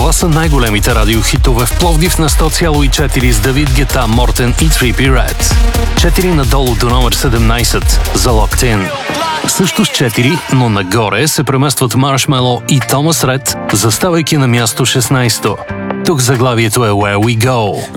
Това са най-големите радиохитове в Пловдив на 100,4 с Давид Гета, Мортен и Trippie Redd. 4 надолу до номер 17 за Locked In. Също с 4, но нагоре се преместват Marshmello и Thomas Rhett, заставайки на място 16. Тук заглавието е Where We Go.